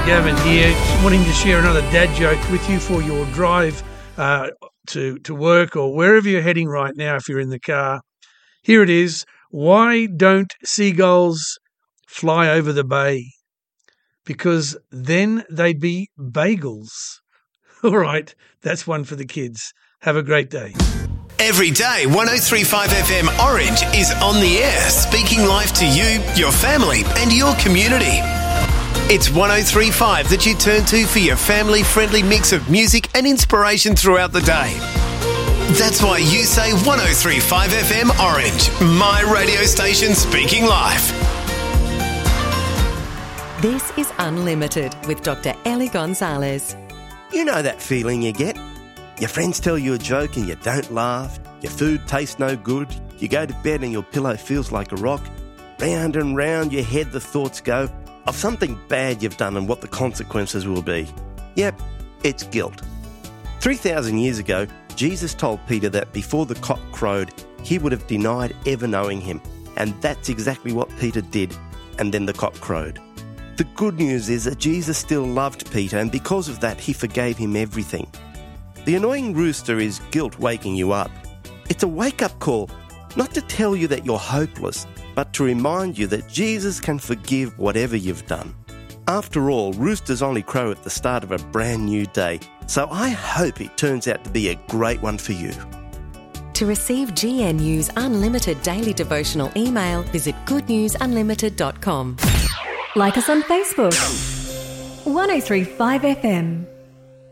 Gavin here, wanting to share another dad joke with you for your drive to work or wherever you're heading right now if you're in the car. Here it is. Why don't seagulls fly over the bay? Because then they'd be bagels. All right, that's one for the kids. Have a great day. Every day, 103.5 FM Orange is on the air, speaking life to you, your family and your community. It's 103.5 that you turn to for your family-friendly mix of music and inspiration throughout the day. That's why you say 103.5 FM Orange, my radio station speaking life. This is Unlimited with Dr. Ellie Gonzalez. You know that feeling you get? Your friends tell you a joke and you don't laugh. Your food tastes no good. You go to bed and your pillow feels like a rock. Round and round your head the thoughts go of something bad you've done and what the consequences will be. Yep, it's guilt. 3,000 years ago, Jesus told Peter that before the cock crowed, he would have denied ever knowing him. And that's exactly what Peter did. And then the cock crowed. The good news is that Jesus still loved Peter, and because of that, he forgave him everything. The annoying rooster is guilt waking you up. It's a wake-up call, not to tell you that you're hopeless, but to remind you that Jesus can forgive whatever you've done. After all, roosters only crow at the start of a brand new day, so I hope it turns out to be a great one for you. To receive GNU's Unlimited Daily Devotional email, visit goodnewsunlimited.com. Like us on Facebook. 103.5 FM.